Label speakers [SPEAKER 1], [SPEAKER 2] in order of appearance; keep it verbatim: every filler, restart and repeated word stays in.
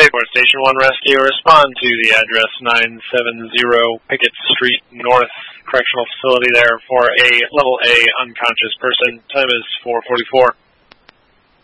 [SPEAKER 1] for Station one Rescue, respond to the address nine seventy Pickett Street North Correctional Facility there for a Level A unconscious person. Time is four forty-four.